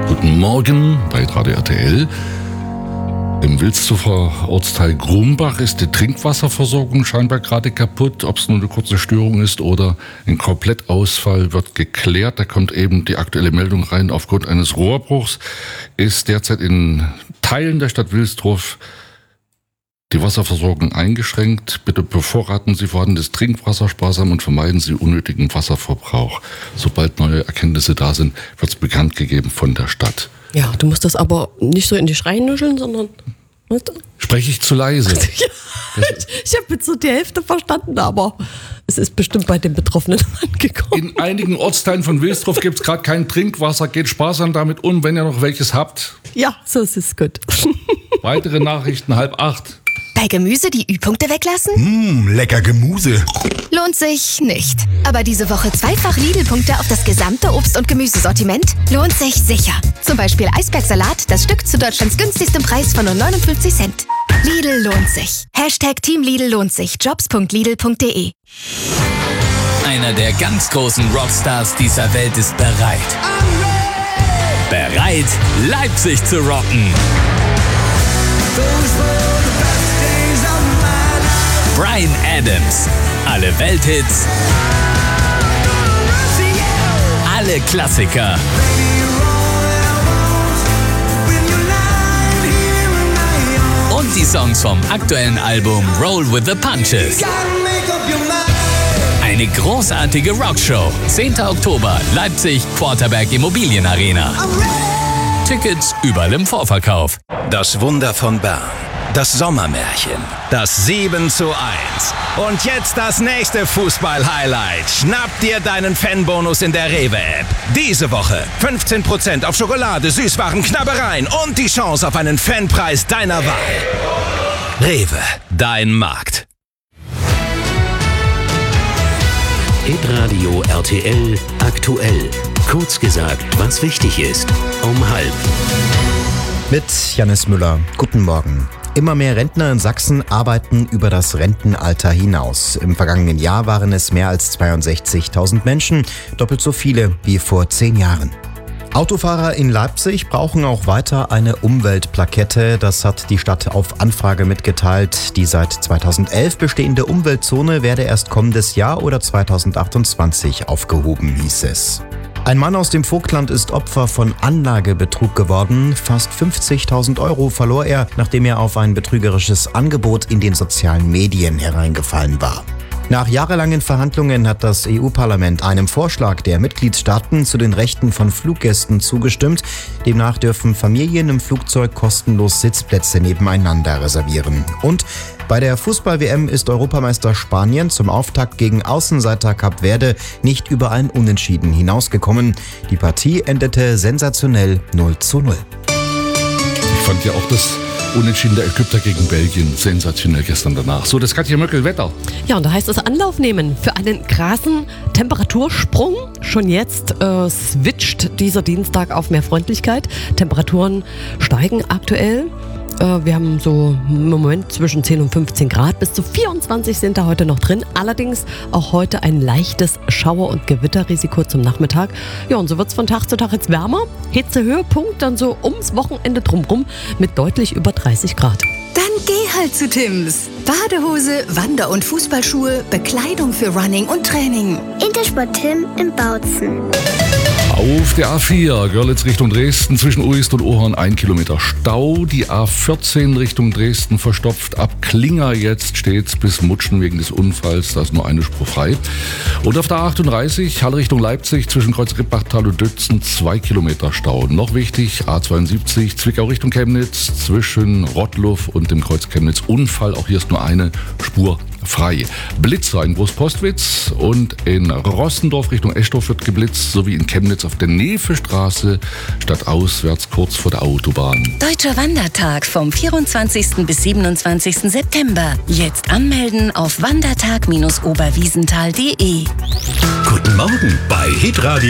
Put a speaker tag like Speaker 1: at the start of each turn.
Speaker 1: Guten Morgen bei Radio RTL. Im Wilsdorfer Ortsteil Grumbach ist die Trinkwasserversorgung scheinbar gerade kaputt. Ob es nur eine kurze Störung ist oder ein Komplettausfall, wird geklärt. Da kommt eben die aktuelle Meldung rein. Aufgrund eines Rohrbruchs ist derzeit in Teilen der Stadt Wilsdorf die Wasserversorgung eingeschränkt. Bitte bevorraten Sie vorhandenes Trinkwasser sparsam und vermeiden Sie unnötigen Wasserverbrauch. Sobald neue Erkenntnisse da sind, wird es bekannt gegeben von der Stadt.
Speaker 2: Ja, du musst das aber nicht so in die Schreie nuscheln, sondern...
Speaker 1: Spreche ich zu leise?
Speaker 2: Ich habe jetzt so die Hälfte verstanden, aber es ist bestimmt bei den Betroffenen angekommen.
Speaker 1: In einigen Ortsteilen von Wilsdorf gibt es gerade kein Trinkwasser. Geht sparsam damit um, wenn ihr noch welches habt.
Speaker 2: Ja, so ist es gut.
Speaker 1: Weitere Nachrichten 7:30.
Speaker 3: Bei Gemüse die Ü-Punkte weglassen?
Speaker 4: Lecker Gemüse.
Speaker 3: Lohnt sich nicht. Aber diese Woche zweifach Lidl-Punkte auf das gesamte Obst- und Gemüsesortiment? Lohnt sich sicher. Zum Beispiel Eisbergsalat, das Stück zu Deutschlands günstigstem Preis von nur 59 Cent. Lidl lohnt sich. #Team Lidl lohnt sich. Jobs.lidl.de.
Speaker 5: Einer der ganz großen Rockstars dieser Welt ist bereit. Bereit, Leipzig zu rocken. Bryan Adams. Alle Welthits. Alle Klassiker. Und die Songs vom aktuellen Album Roll with the Punches. Eine großartige Rockshow. 10. Oktober, Leipzig, Quarterberg Immobilienarena. Tickets überall im Vorverkauf.
Speaker 6: Das Wunder von Bern. Das Sommermärchen. Das 7:1. Und jetzt das nächste Fußball-Highlight. Schnapp dir deinen Fanbonus in der Rewe-App. Diese Woche 15% auf Schokolade, Süßwaren, Knabbereien und die Chance auf einen Fanpreis deiner Wahl. Rewe, dein Markt.
Speaker 7: Hitradio RTL aktuell. Kurz gesagt, was wichtig ist. Um 12:30.
Speaker 8: Mit Jannis Müller. Guten Morgen. Immer mehr Rentner in Sachsen arbeiten über das Rentenalter hinaus. Im vergangenen Jahr waren es mehr als 62.000 Menschen, doppelt so viele wie vor 10 Jahren. Autofahrer in Leipzig brauchen auch weiter eine Umweltplakette. Das hat die Stadt auf Anfrage mitgeteilt. Die seit 2011 bestehende Umweltzone werde erst kommendes Jahr oder 2028 aufgehoben, hieß es. Ein Mann aus dem Vogtland ist Opfer von Anlagebetrug geworden. Fast 50.000 € verlor er, nachdem er auf ein betrügerisches Angebot in den sozialen Medien hereingefallen war. Nach jahrelangen Verhandlungen hat das EU-Parlament einem Vorschlag der Mitgliedstaaten zu den Rechten von Fluggästen zugestimmt. Demnach dürfen Familien im Flugzeug kostenlos Sitzplätze nebeneinander reservieren. Und bei der Fußball-WM ist Europameister Spanien zum Auftakt gegen Außenseiter Kap Verde nicht über ein Unentschieden hinausgekommen. Die Partie endete sensationell 0:0.
Speaker 1: Ich fand ja auch das Unentschieden der Ägypter gegen Belgien sensationell gestern danach. So, das Katja Möckel, Wetter.
Speaker 2: Ja, und da heißt es Anlauf nehmen für einen krassen Temperatursprung. Schon jetzt switcht dieser Dienstag auf mehr Freundlichkeit. Temperaturen steigen aktuell. Wir haben so im Moment zwischen 10 und 15 Grad. Bis zu 24 sind da heute noch drin. Allerdings auch heute ein leichtes Schauer- und Gewitterrisiko zum Nachmittag. Ja, und so wird es von Tag zu Tag jetzt wärmer. Hitzehöhepunkt dann so ums Wochenende drumrum mit deutlich über 30 Grad.
Speaker 3: Dann geh halt zu Tims. Badehose, Wander- und Fußballschuhe, Bekleidung für Running und Training.
Speaker 9: Intersport Tim in Bautzen.
Speaker 1: Auf der A4 Görlitz Richtung Dresden zwischen Uist und Ohorn 1 Kilometer Stau. Die A14 Richtung Dresden verstopft. Ab Klinger jetzt steht's bis Mutschen wegen des Unfalls. Da ist nur eine Spur frei. Und auf der A38 Halle Richtung Leipzig zwischen Kreuz Rippachtal und Dötzen 2 Kilometer Stau. Noch wichtig, A72 Zwickau Richtung Chemnitz zwischen Rottluff und dem Kreuz Chemnitz Unfall. Auch hier ist nur eine Spur frei. Blitzer in Großpostwitz und in Rossendorf Richtung Eschdorf wird geblitzt, sowie in Chemnitz auf der Nevestraße stadtauswärts kurz vor der Autobahn.
Speaker 10: Deutscher Wandertag vom 24. bis 27. September. Jetzt anmelden auf wandertag-oberwiesenthal.de.
Speaker 7: Guten Morgen bei Hitradio.